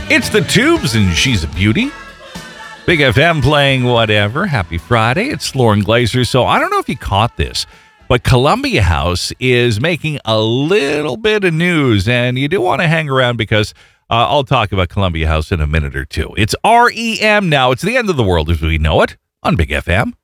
It's the Tubes, and she's a beauty. Big FM playing whatever. Happy Friday. It's Lauren Glazer. So I don't know if you caught this, but Columbia House is making a little bit of news, and you do want to hang around because I'll talk about Columbia House in a minute or two. It's REM now. It's the end of the world as we know it on Big FM.